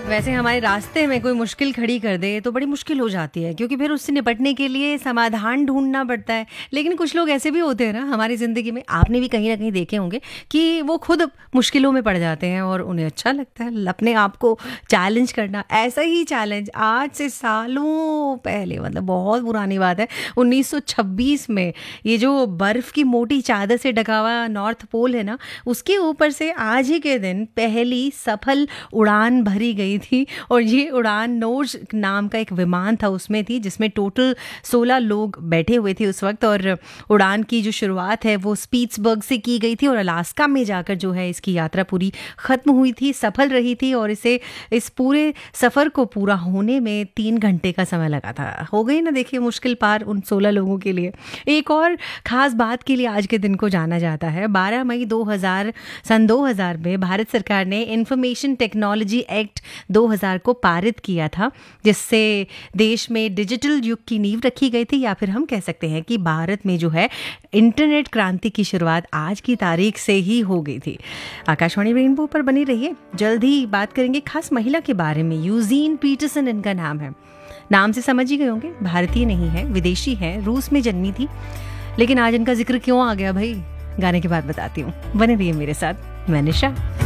वैसे हमारे रास्ते में कोई मुश्किल खड़ी कर दे तो बड़ी मुश्किल हो जाती है, क्योंकि फिर उससे निपटने के लिए समाधान ढूंढना पड़ता है। लेकिन कुछ लोग ऐसे भी होते हैं ना हमारी ज़िंदगी में, आपने भी कहीं ना कहीं देखे होंगे कि वो खुद मुश्किलों में पड़ जाते हैं और उन्हें अच्छा लगता है अपने आप को चैलेंज करना। ऐसा ही चैलेंज आज से सालों पहले, मतलब बहुत पुरानी बात है, 1926 में ये जो बर्फ़ की मोटी चादर से ढका हुआ नॉर्थ पोल है ना, उसके ऊपर से आज ही के दिन पहली सफल उड़ान भरी गई थी। और ये उड़ान नोज नाम का एक विमान था उसमें थी, जिसमें टोटल 16 लोग बैठे हुए थे उस वक्त। और उड़ान की जो शुरुआत है वो स्पीट्सबर्ग से की गई थी और अलास्का में जाकर जो है इसकी यात्रा पूरी ख़त्म हुई थी, सफल रही थी। और इस पूरे सफ़र को पूरा होने में 3 घंटे का समय लगा था। हो गई ना, देखिए मुश्किल पार उन 16 लोगों के लिए। एक और ख़ास बात के लिए आज के दिन को जाना जाता है। 12 मई 2000 में भारत सरकार ने इंफॉर्मेशन टेक्नोलॉजी एक्ट 2000 को पारित किया था, जिससे देश में डिजिटल युग की नींव रखी गई थी। या फिर हम कह सकते हैं कि भारत में जो है इंटरनेट क्रांति की शुरुआत आज की तारीख से ही हो गई थी। आकाशवाणी रेनबो पर बनी रहिए, जल्द ही बात करेंगे खास महिला के बारे में। यूजीन पीटरसन इनका नाम है। नाम से समझ ही गए होंगे, भारतीय नहीं है, विदेशी है, रूस में जन्मी थी। लेकिन आज इनका जिक्र क्यों आ गया भाई, गाने के बाद बताती हूँ। बने रहिए मेरे साथ, मैं निशा।